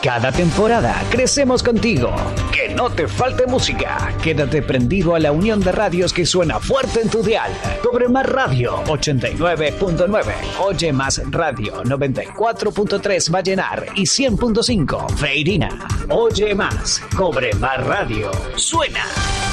Cada temporada crecemos contigo. Que no te falte música. Quédate prendido a la unión de radios que suena fuerte en tu dial. Cobre Más Radio 89.9. Oye Más Radio 94.3 Vallenar y 100.5 Feirina. Oye Más. Cobre Más Radio. Suena.